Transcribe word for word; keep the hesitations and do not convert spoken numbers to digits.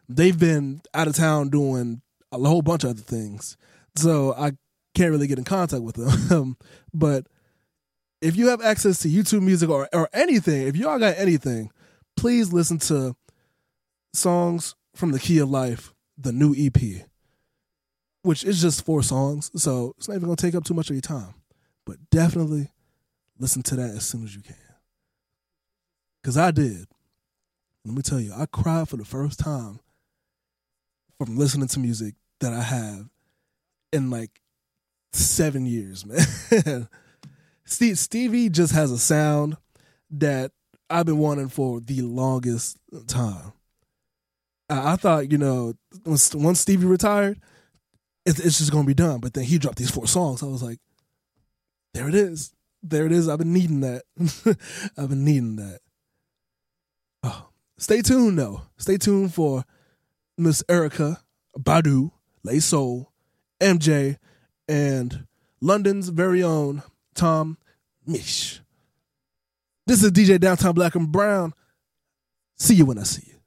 they've been out of town doing a whole bunch of other things. So I can't really get in contact with them. But if you have access to YouTube Music or, or anything, if y'all got anything, please listen to Songs from the Key of Life, the new E P, which is just four songs. So it's not even going to take up too much of your time. But definitely listen to that as soon as you can. Because I did. Let me tell you, I cried for the first time from listening to music that I have in like seven years, man. Steve, Stevie just has a sound that I've been wanting for the longest time. I, I thought, you know, once, once Stevie retired, it, it's just going to be done. But then he dropped these four songs. I was like, there it is. There it is. I've been needing that. I've been needing that. Oh, stay tuned, though. Stay tuned for Miss Erykah Badu, Lay Soul, M J, and London's very own Tom Misch. This is D J Downtown Black and Brown. See you when I see you.